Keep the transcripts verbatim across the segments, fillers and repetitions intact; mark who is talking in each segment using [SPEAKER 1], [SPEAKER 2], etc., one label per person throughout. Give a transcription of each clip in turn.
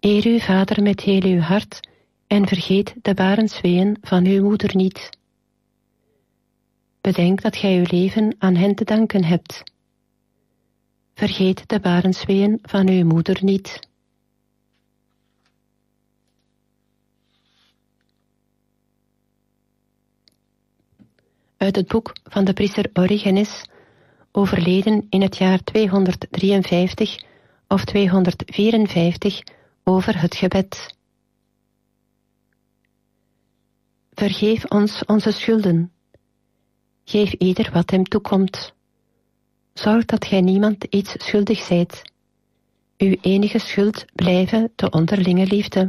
[SPEAKER 1] Eer uw vader met heel uw hart en vergeet de barensweeën van uw moeder niet. Bedenk dat gij uw leven aan hen te danken hebt. Vergeet de barensweeën van uw moeder niet. Uit het boek van de priester Origenes, overleden in het jaar tweehonderddrieënvijftig of tweehonderdvierenvijftig, over het gebed. Vergeef ons onze schulden. Geef ieder wat hem toekomt. Zorg dat gij niemand iets schuldig zijt. Uw enige schuld blijven de onderlinge liefde.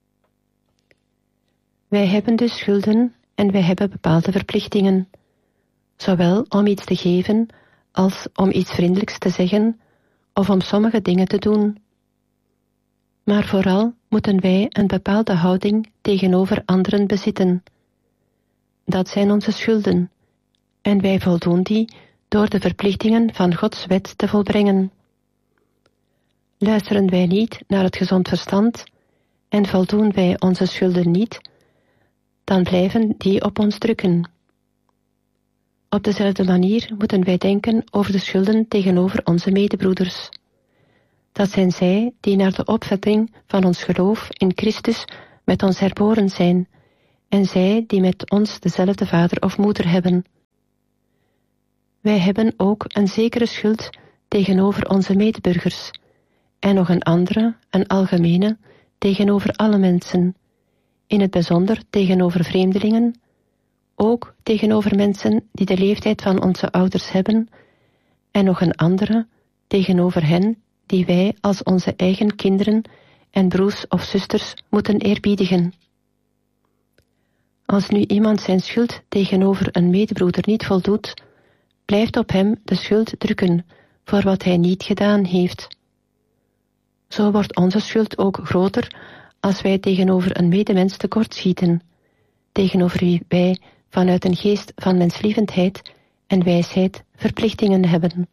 [SPEAKER 1] Wij hebben dus schulden en wij hebben bepaalde verplichtingen, zowel om iets te geven als om iets vriendelijks te zeggen of om sommige dingen te doen. Maar vooral moeten wij een bepaalde houding tegenover anderen bezitten. Dat zijn onze schulden, en wij voldoen die door de verplichtingen van Gods wet te volbrengen. Luisteren wij niet naar het gezond verstand en voldoen wij onze schulden niet, dan blijven die op ons drukken. Op dezelfde manier moeten wij denken over de schulden tegenover onze medebroeders. Dat zijn zij die naar de opvatting van ons geloof in Christus met ons herboren zijn, en zij die met ons dezelfde vader of moeder hebben. Wij hebben ook een zekere schuld tegenover onze medeburgers, en nog een andere, een algemene, tegenover alle mensen, in het bijzonder tegenover vreemdelingen, ook tegenover mensen die de leeftijd van onze ouders hebben, en nog een andere tegenover hen die wij als onze eigen kinderen en broers of zusters moeten eerbiedigen. Als nu iemand zijn schuld tegenover een medebroeder niet voldoet, blijft op hem de schuld drukken voor wat hij niet gedaan heeft. Zo wordt onze schuld ook groter als wij tegenover een medemens tekortschieten, tegenover wie wij vanuit een geest van menslievendheid en wijsheid verplichtingen hebben.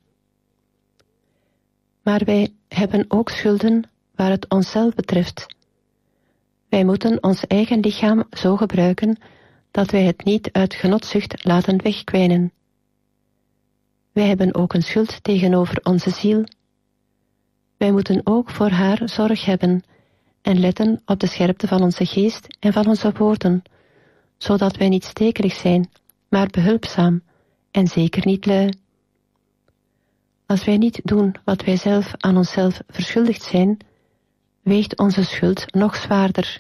[SPEAKER 1] Maar wij hebben ook schulden waar het onszelf betreft. Wij moeten ons eigen lichaam zo gebruiken dat wij het niet uit genotzucht laten wegkwijnen. Wij hebben ook een schuld tegenover onze ziel. Wij moeten ook voor haar zorg hebben en letten op de scherpte van onze geest en van onze woorden, zodat wij niet stekelig zijn, maar behulpzaam en zeker niet lui. Als wij niet doen wat wij zelf aan onszelf verschuldigd zijn, weegt onze schuld nog zwaarder.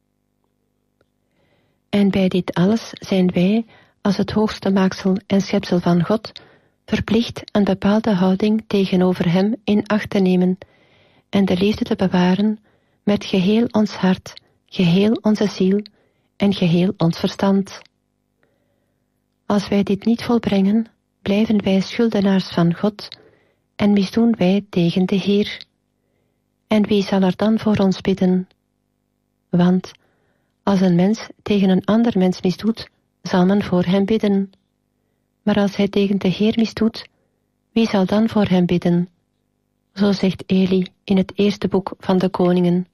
[SPEAKER 1] En bij dit alles zijn wij, als het hoogste maaksel en schepsel van God, verplicht een bepaalde houding tegenover hem in acht te nemen en de liefde te bewaren met geheel ons hart, geheel onze ziel en geheel ons verstand. Als wij dit niet volbrengen, blijven wij schuldenaars van God en misdoen wij tegen de Heer. En wie zal er dan voor ons bidden? Want als een mens tegen een ander mens misdoet, zal men voor hem bidden. Maar als hij tegen de Heer misdoet, wie zal dan voor hem bidden? Zo zegt Eli in het eerste boek van de Koningen.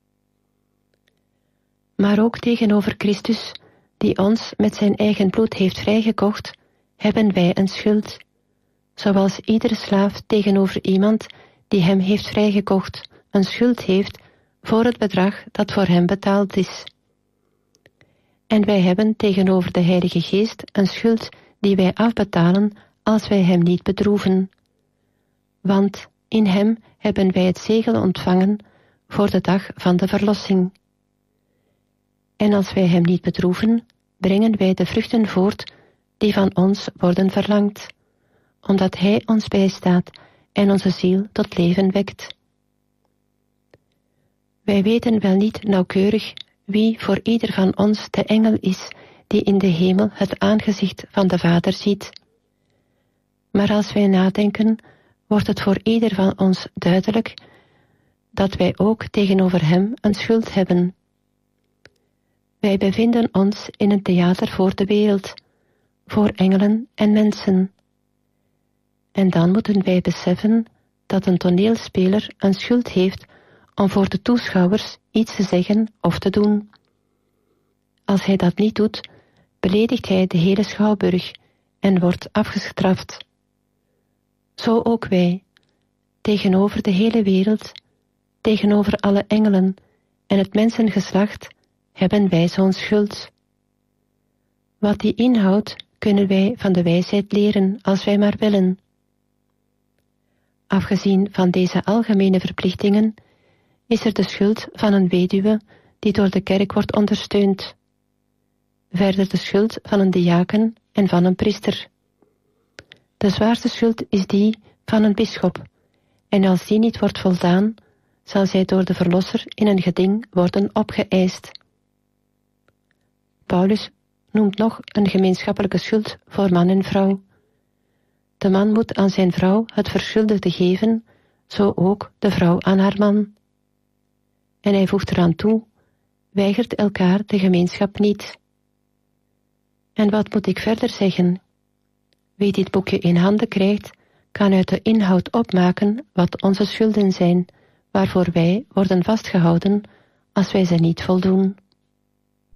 [SPEAKER 1] Maar ook tegenover Christus, die ons met zijn eigen bloed heeft vrijgekocht, hebben wij een schuld, zoals iedere slaaf tegenover iemand die hem heeft vrijgekocht een schuld heeft voor het bedrag dat voor hem betaald is. En wij hebben tegenover de Heilige Geest een schuld die wij afbetalen als wij hem niet bedroeven. Want in hem hebben wij het zegel ontvangen voor de dag van de verlossing. En als wij hem niet bedroeven, brengen wij de vruchten voort die van ons worden verlangd, omdat hij ons bijstaat en onze ziel tot leven wekt. Wij weten wel niet nauwkeurig wie voor ieder van ons de engel is die in de hemel het aangezicht van de Vader ziet. Maar als wij nadenken, wordt het voor ieder van ons duidelijk dat wij ook tegenover hem een schuld hebben. Wij bevinden ons in een theater voor de wereld, voor engelen en mensen. En dan moeten wij beseffen dat een toneelspeler een schuld heeft om voor de toeschouwers iets te zeggen of te doen. Als hij dat niet doet, beledigt hij de hele schouwburg en wordt afgestraft. Zo ook wij, tegenover de hele wereld, tegenover alle engelen en het mensengeslacht, hebben wij zo'n schuld. Wat die inhoudt, kunnen wij van de wijsheid leren als wij maar willen. Afgezien van deze algemene verplichtingen, is er de schuld van een weduwe die door de kerk wordt ondersteund. Verder de schuld van een diaken en van een priester. De zwaarste schuld is die van een bisschop, en als die niet wordt voldaan, zal zij door de Verlosser in een geding worden opgeëist. Paulus noemt nog een gemeenschappelijke schuld voor man en vrouw. De man moet aan zijn vrouw het verschuldigde geven, zo ook de vrouw aan haar man. En hij voegt eraan toe, weigert elkaar de gemeenschap niet. En wat moet ik verder zeggen? Wie dit boekje in handen krijgt, kan uit de inhoud opmaken wat onze schulden zijn, waarvoor wij worden vastgehouden als wij ze niet voldoen.